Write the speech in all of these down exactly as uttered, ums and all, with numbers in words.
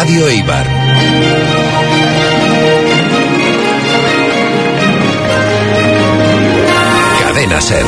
Radio Eibar. Cadena SER.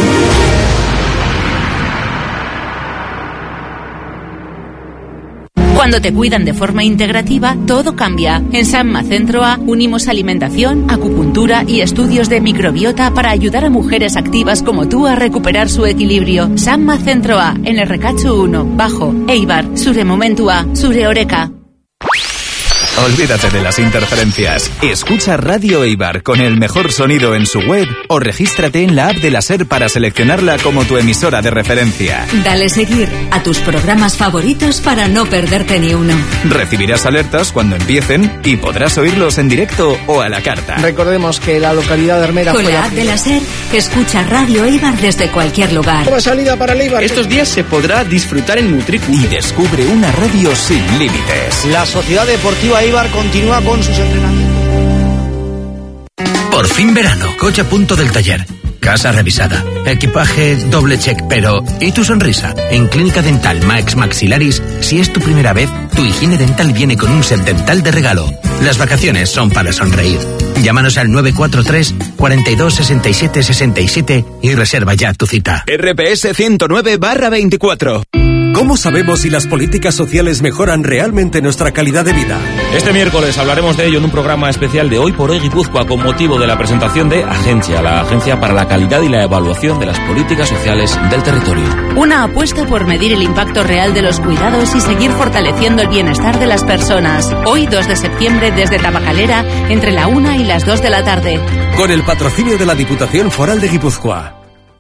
Cuando te cuidan de forma integrativa, todo cambia. En Sanma Centro A unimos alimentación, acupuntura y estudios de microbiota para ayudar a mujeres activas como tú a recuperar su equilibrio. Sanma Centro A, en el Recacho uno, Bajo, Eibar, Sure Momentua, Sure Oreca. Olvídate de las interferencias. Escucha Radio Eibar con el mejor sonido en su web o regístrate en la app de la SER para seleccionarla como tu emisora de referencia. Dale seguir a tus programas favoritos para no perderte ni uno. Recibirás alertas cuando empiecen y podrás oírlos en directo o a la carta. Recordemos que la localidad de Armera... Con la app de la SER, escucha Radio Eibar desde cualquier lugar. Nueva salida para el Eibar. Estos días se podrá disfrutar en Mutriku. Y descubre una radio sin límites. La Sociedad Deportiva Eibar continúa con sus entrenamientos. Por fin verano, coche a punto del taller. Casa revisada, equipaje doble check, pero ¿y tu sonrisa? En Clínica Dental Max Maxilaris, si es tu primera vez, tu higiene dental viene con un set dental de regalo. Las vacaciones son para sonreír. Llámanos al nueve cuatro tres, cuarenta y dos, sesenta y siete, sesenta y siete y reserva ya tu cita. R P S ciento nueve barra veinticuatro. ¿Cómo sabemos si las políticas sociales mejoran realmente nuestra calidad de vida? Este miércoles hablaremos de ello en un programa especial de Hoy por Hoy Guipúzcoa con motivo de la presentación de Agencia, la Agencia para la Calidad y la Evaluación de las Políticas Sociales del Territorio. Una apuesta por medir el impacto real de los cuidados y seguir fortaleciendo el bienestar de las personas. Hoy, dos de septiembre, desde Tabacalera, entre la una y las dos de la tarde. Con el patrocinio de la Diputación Foral de Guipúzcoa.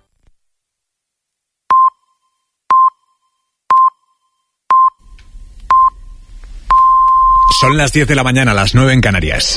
Son las diez de la mañana, las nueve en Canarias.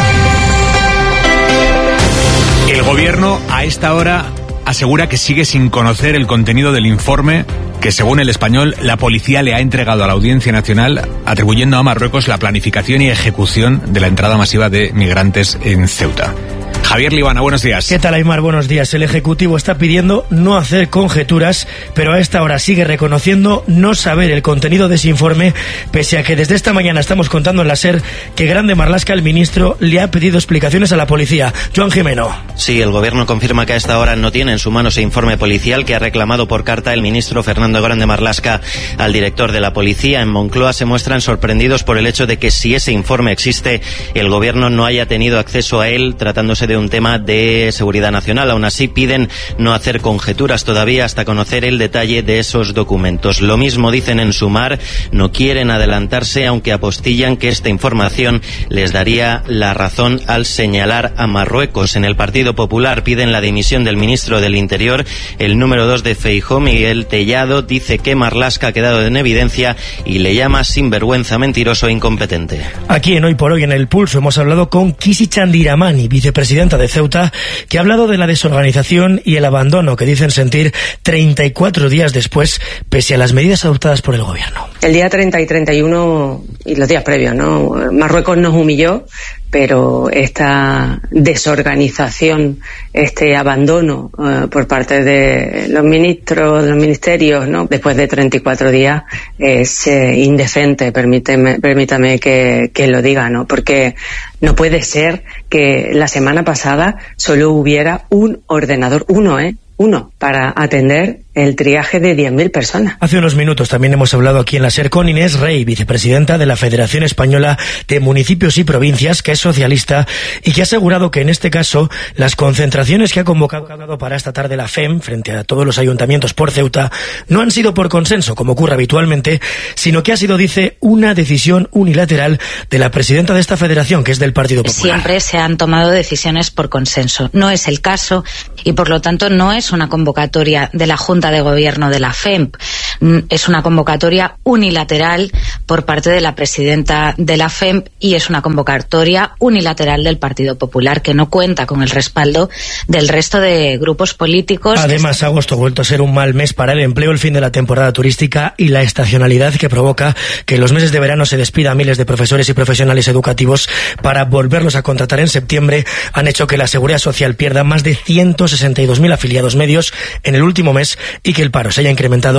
El gobierno a esta hora asegura que sigue sin conocer el contenido del informe que, según El Español, la policía le ha entregado a la Audiencia Nacional, atribuyendo a Marruecos la planificación y ejecución de la entrada masiva de migrantes en Ceuta. Javier Libana, buenos días. ¿Qué tal, Aymar? Buenos días. El Ejecutivo está pidiendo no hacer conjeturas, pero a esta hora sigue reconociendo no saber el contenido de ese informe, pese a que desde esta mañana estamos contando en la SER que Grande Marlaska, el ministro, le ha pedido explicaciones a la policía. Joan Jimeno. Sí, el gobierno confirma que a esta hora no tiene en su mano ese informe policial que ha reclamado por carta el ministro Fernando Grande Marlaska al director de la policía. En Moncloa se muestran sorprendidos por el hecho de que, si ese informe existe, el gobierno no haya tenido acceso a él, tratándose de un tema de seguridad nacional. Aún así, piden no hacer conjeturas todavía hasta conocer el detalle de esos documentos. Lo mismo dicen en Sumar, no quieren adelantarse, aunque apostillan que esta información les daría la razón al señalar a Marruecos. En el Partido Popular piden la dimisión del ministro del Interior. El número dos de Feijóo, Miguel Tellado, dice que Marlaska ha quedado en evidencia y le llama sinvergüenza, mentiroso e incompetente. Aquí en Hoy por Hoy en El Pulso hemos hablado con Kisi Chandiramani, vicepresidenta de Ceuta, que ha hablado de la desorganización y el abandono que dicen sentir treinta y cuatro días después, pese a las medidas adoptadas por el gobierno. El día treinta y treinta y uno y los días previos, ¿no? Marruecos nos humilló, pero esta desorganización, este abandono uh, por parte de los ministros, de los ministerios, ¿no? Después de treinta y cuatro días es eh, indecente, permíteme, permítame que, que lo diga, ¿no? Porque no puede ser que la semana pasada solo hubiera un ordenador, uno, ¿eh? Uno, para atender el triaje de diez mil personas. Hace unos minutos también hemos hablado aquí en la SER con Inés Rey, vicepresidenta de la Federación Española de Municipios y Provincias, que es socialista y que ha asegurado que en este caso las concentraciones que ha convocado para esta tarde la F E M frente a todos los ayuntamientos por Ceuta no han sido por consenso, como ocurre habitualmente, sino que ha sido, dice, una decisión unilateral de la presidenta de esta federación, que es del Partido Popular. Siempre se han tomado decisiones por consenso. No es el caso y, por lo tanto, no es una convocatoria de la Junta de Gobierno de la F E M P. Es una convocatoria unilateral por parte de la presidenta de la F E M P y es una convocatoria unilateral del Partido Popular, que no cuenta con el respaldo del resto de grupos políticos. Además, agosto ha vuelto a ser un mal mes para el empleo, el fin de la temporada turística y la estacionalidad que provoca que en los meses de verano se despida a miles de profesores y profesionales educativos para volverlos a contratar en septiembre, han hecho que la Seguridad Social pierda más de ciento sesenta y dos mil afiliados medios en el último mes y que el paro se haya incrementado en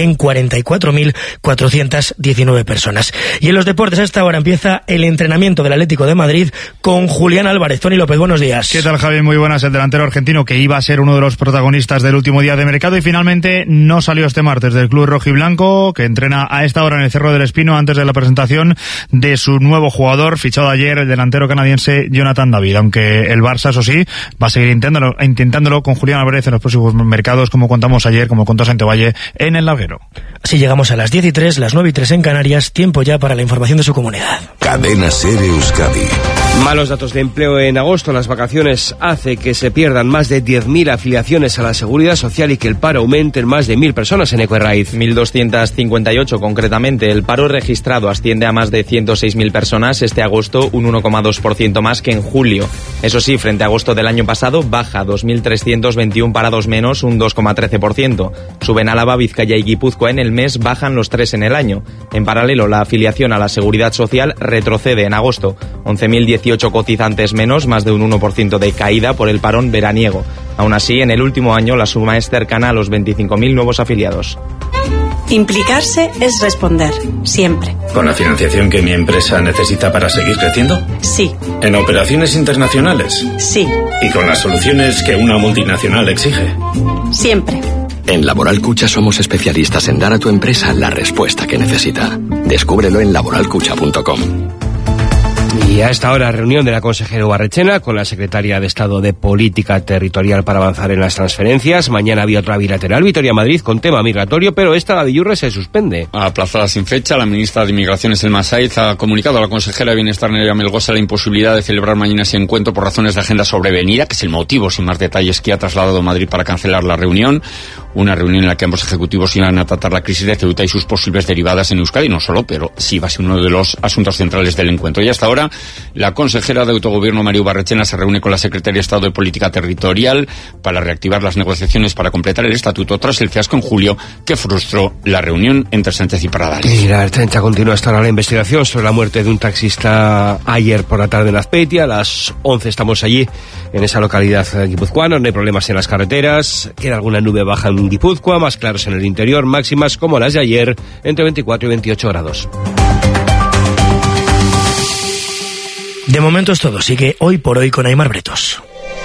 en cuarenta y cuatro mil cuatrocientas diecinueve personas. Y en los deportes a esta hora empieza el entrenamiento del Atlético de Madrid con Julián Álvarez. Tony López, buenos días. ¿Qué tal, Javi? Muy buenas. El delantero argentino que iba a ser uno de los protagonistas del último día de mercado y finalmente no salió este martes del club rojiblanco, que entrena a esta hora en el Cerro del Espino antes de la presentación de su nuevo jugador fichado ayer, el delantero canadiense Jonathan David, aunque el Barça, eso sí, va a seguir intentándolo, intentándolo con Julián Álvarez en los próximos mercados, como contamos ayer, como contó Santovalle en el Larguero. Así llegamos a las diez y tres, las nueve y tres en Canarias, tiempo ya para la información de su comunidad. Cadena SER Euskadi. Malos datos de empleo en agosto. Las vacaciones hace que se pierdan más de diez mil afiliaciones a la Seguridad Social y que el paro aumente en más de mil personas en Ecoerraiz. mil doscientas cincuenta y ocho concretamente. El paro registrado asciende a más de ciento seis mil personas este agosto, un uno coma dos por ciento más que en julio. Eso sí, frente a agosto del año pasado, baja dos mil trescientos veintiuno parados menos, un dos coma trece por ciento. Suben Álava, Vizcaya y Guipúzcoa en el mes, bajan los tres en el año. En paralelo, la afiliación a la Seguridad Social retrocede en agosto. once mil dieciocho cotizantes menos, más de un uno por ciento de caída por el parón veraniego. Aún así, en el último año la suma es cercana a los veinticinco mil nuevos afiliados. Implicarse es responder, siempre. ¿Con la financiación que mi empresa necesita para seguir creciendo? Sí. ¿En operaciones internacionales? Sí. ¿Y con las soluciones que una multinacional exige? Siempre. En Laboral Cucha somos especialistas en dar a tu empresa la respuesta que necesita. Descúbrelo en laboral cucha punto com. Y a esta hora, reunión de la consejera Barrechena con la secretaria de Estado de Política Territorial para avanzar en las transferencias. Mañana había otra bilateral, Vitoria-Madrid, con tema migratorio, pero esta, la de Yurre, se suspende. Aplazada sin fecha, la ministra de Inmigraciones, Elma Saiz, ha comunicado a la consejera de Bienestar, Nerea Melgosa, la imposibilidad de celebrar mañana ese encuentro por razones de agenda sobrevenida, que es el motivo, sin más detalles, que ha trasladado Madrid para cancelar la reunión. Una reunión en la que ambos ejecutivos iban a tratar la crisis de Ceuta y sus posibles derivadas en Euskadi, no solo, pero sí va a ser uno de los asuntos centrales del encuentro. Y hasta ahora, la consejera de Autogobierno, Mariu Barrechena, se reúne con la secretaria de Estado de Política Territorial para reactivar las negociaciones para completar el estatuto tras el fiasco en julio que frustró la reunión entre Sánchez y Pradales. Y la Ertzaintza continúa hasta ahora la investigación sobre la muerte de un taxista ayer por la tarde en Azpeitia. A las once estamos allí, en esa localidad guipuzcoana. No hay problemas en las carreteras. Queda alguna nube baja en Guipúzcoa, más claros en el interior, máximas como las de ayer, entre veinticuatro y veintiocho grados. De momento es todo, sigue hoy por hoy con Aimar Bretos.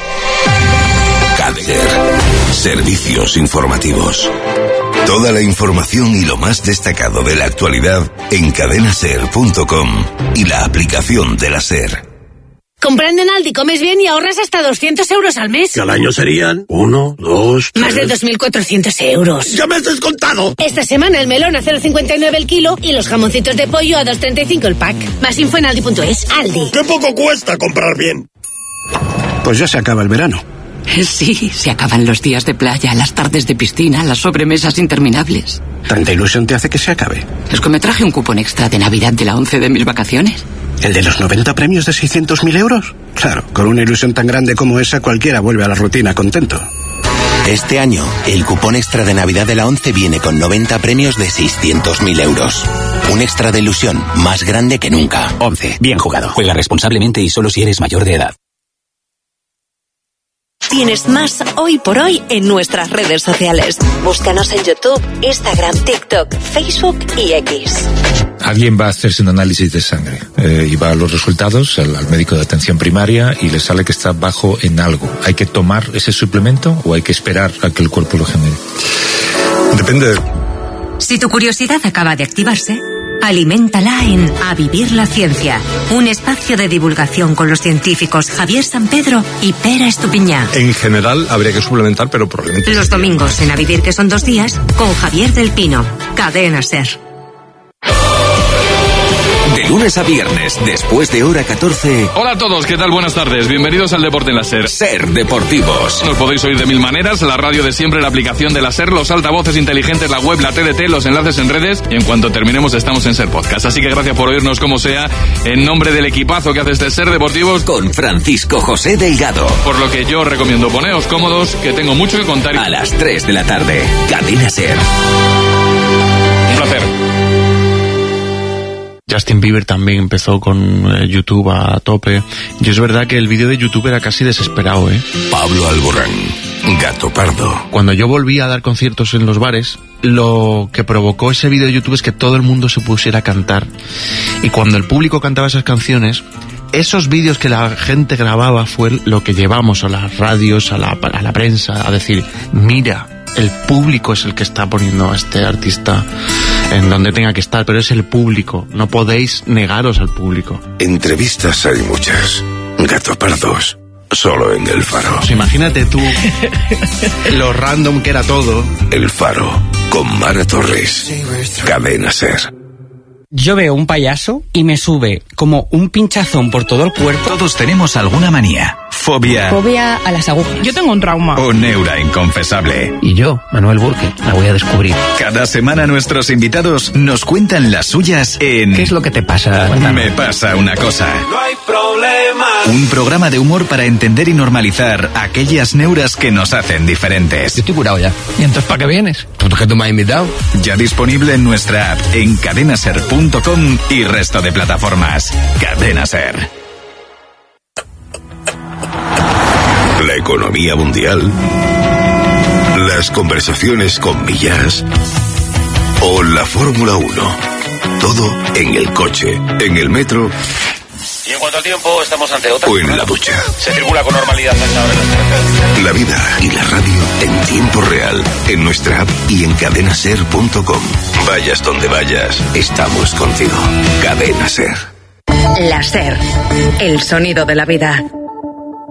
Cader. Servicios informativos. Toda la información y lo más destacado de la actualidad en cadena ser punto com y la aplicación de la SER. Comprando en Aldi comes bien y ahorras hasta doscientos euros al mes. Que al año serían uno, dos, tres... Más de dos mil cuatrocientos euros. ¡Ya me has descontado! Esta semana el melón a cero coma cincuenta y nueve el kilo y los jamoncitos de pollo a dos coma treinta y cinco el pack. Más info en aldi punto es. Aldi. ¡Qué poco cuesta comprar bien! Pues ya se acaba el verano. Sí, se acaban los días de playa, las tardes de piscina, las sobremesas interminables. ¿Tanta ilusión te hace que se acabe? Es que me traje un cupón extra de Navidad de la once de mis vacaciones. ¿El de los noventa premios de seiscientos mil euros? Claro, con una ilusión tan grande como esa, cualquiera vuelve a la rutina contento. Este año, el cupón extra de Navidad de la once viene con noventa premios de seiscientos mil euros. Un extra de ilusión más grande que nunca. once. Bien jugado. Juega responsablemente y solo si eres mayor de edad. Tienes más Hoy por Hoy en nuestras redes sociales. Búscanos en YouTube, Instagram, TikTok, Facebook y X. Alguien va a hacerse un análisis de sangre eh, y va a los resultados al, al médico de atención primaria y le sale que está bajo en algo. ¿Hay que tomar ese suplemento o hay que esperar a que el cuerpo lo genere? Depende. Si tu curiosidad acaba de activarse, aliméntala en A Vivir la Ciencia, un espacio de divulgación con los científicos Javier San Pedro y Pera Estupiñá. En general habría que suplementar, pero probablemente... Los domingos en A Vivir, que son dos días, con Javier del Pino. Cadena SER. De lunes a viernes, después de hora catorce... Hola a todos, ¿qué tal? Buenas tardes. Bienvenidos al Deporte en la SER. SER Deportivos. Nos podéis oír de mil maneras, la radio de siempre, la aplicación de la SER, los altavoces inteligentes, la web, la T D T, los enlaces en redes, y en cuanto terminemos estamos en SER Podcast. Así que gracias por oírnos como sea, en nombre del equipazo que hace este SER Deportivos, con Francisco José Delgado. Por lo que yo os recomiendo, poneos cómodos, que tengo mucho que contar. A las tres de la tarde, Cadena SER. Un placer. Justin Bieber también empezó con eh, YouTube a tope. Y es verdad que el vídeo de YouTube era casi desesperado, ¿eh? Pablo Alborán, Gato Pardo. Cuando yo volví a dar conciertos en los bares, lo que provocó ese vídeo de YouTube es que todo el mundo se pusiera a cantar. Y cuando el público cantaba esas canciones, esos vídeos que la gente grababa fue lo que llevamos a las radios, a la, a la prensa, a decir, mira, el público es el que está poniendo a este artista en donde tenga que estar, pero es el público, no podéis negaros al público. Entrevistas hay muchas. Gato Pardos, solo en El Faro. Pues imagínate tú lo random que era todo. El Faro, con Mara Torres. Cadena SER. Yo veo un payaso y me sube como un pinchazón por todo el cuerpo. Todos tenemos alguna manía, fobia... Fobia a las agujas. Yo tengo un trauma. O neura inconfesable. Y yo, Manuel Burke, la voy a descubrir. Cada semana nuestros invitados nos cuentan las suyas en... ¿Qué es lo que te pasa? Me pasa una cosa. No hay problema. Un programa de humor para entender y normalizar aquellas neuras que nos hacen diferentes. Yo estoy curado ya. ¿Y entonces para qué vienes? ¿Por qué tú me has invitado? Ya disponible en nuestra app, en cadena ser punto com y resto de plataformas. Cadena Ser. La economía mundial, las conversaciones con Millás o la Fórmula uno. Todo en el coche, en el metro. Y en cuanto al tiempo, estamos ante otra. O en la ducha. Se circula con normalidad hasta ahora en las carreteras. La vida y la radio en tiempo real, en nuestra app y en cadena ser punto com. Vayas donde vayas, estamos contigo. Cadena Ser. La Ser, el sonido de la vida.